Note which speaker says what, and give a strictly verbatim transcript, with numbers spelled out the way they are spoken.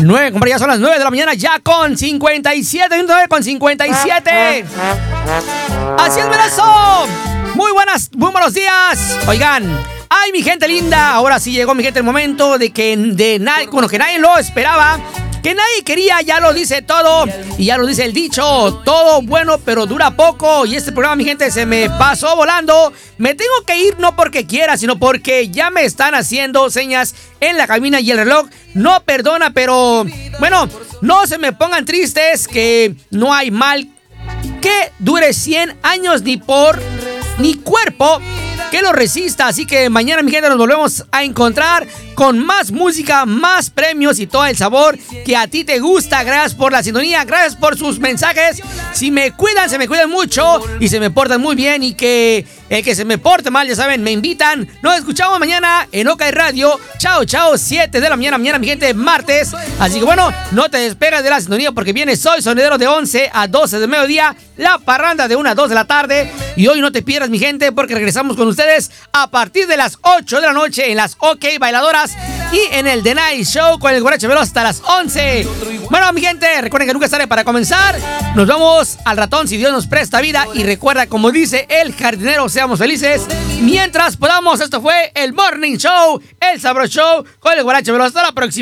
Speaker 1: nueve, compadre, ya son las nueve de la mañana, ya con cincuenta y siete minutos, con cincuenta y siete. Así es, Verazo. Muy buenas, muy buenos días. Oigan, ay, mi gente linda, ahora sí llegó, mi gente, el momento de que de nadie, bueno, que nadie lo esperaba, que nadie quería, ya lo dice todo, y ya lo dice el dicho, todo bueno pero dura poco, y este programa, mi gente, se me pasó volando. Me tengo que ir no porque quiera, sino porque ya me están haciendo señas en la cabina y el reloj no perdona, pero bueno, no se me pongan tristes, que no hay mal que dure cien años, ni por ni cuerpo que lo resista. Así que mañana, mi gente, nos volvemos a encontrar con más música, más premios y todo el sabor que a ti te gusta. Gracias por la sintonía, gracias por sus mensajes. Si me cuidan, se me cuidan mucho y se me portan muy bien, y que el que se me porte mal, ya saben, me invitan. Nos escuchamos mañana en OK Radio. Chao, chao, siete de la mañana, mañana, mi gente, martes. Así que bueno, no te despegas de la sintonía, porque viene Soy Sonidero de once a doce del mediodía, La Parranda de una a dos de la tarde. Y hoy no te pierdas, mi gente, porque regresamos con ustedes a partir de las ocho de la noche en las OK Bailadoras y en el The Night Show con el Guarache Veloz hasta las once. Bueno, mi gente, recuerden que nunca es tarde para comenzar. Nos vamos al ratón si Dios nos presta vida. Y recuerda, como dice el jardinero, seamos felices mientras podamos. Esto fue el Morning Show, el Sabro Show con el Guarache Veloz. Hasta la próxima.